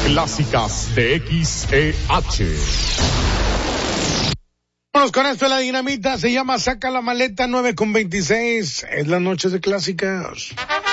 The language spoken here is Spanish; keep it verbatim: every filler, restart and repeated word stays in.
Clásicas de X E H. Vámonos con esto de la dinamita, se llama Saca la Maleta, nueve con veintiséis, es las noches de clásicas.